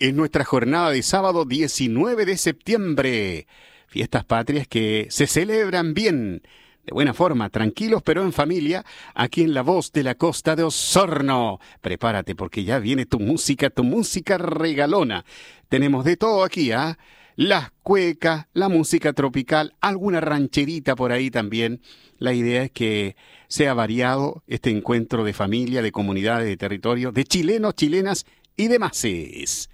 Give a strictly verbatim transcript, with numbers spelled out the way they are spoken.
en nuestra jornada de sábado diecinueve de septiembre. Fiestas patrias que se celebran bien, de buena forma, tranquilos pero en familia, aquí en La Voz de la Costa de Osorno. Prepárate porque ya viene tu música, tu música regalona. Tenemos de todo aquí, ¿ah? ¿eh? Las cuecas, la música tropical, alguna rancherita por ahí también. La idea es que sea variado este encuentro de familia, de comunidades, de territorio, de chilenos, chilenas y demás.